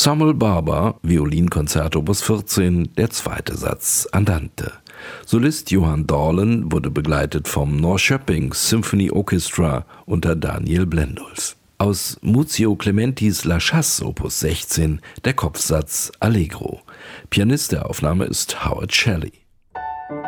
Samuel Barber, Violinkonzert Opus 14, der zweite Satz Andante. Solist Johann Dorlen wurde begleitet vom Norrköping Symphony Orchestra unter Daniel Blendolf. Aus Muzio Clementis La Chasse Opus 16 der Kopfsatz Allegro. Pianist der Aufnahme ist Howard Shelley.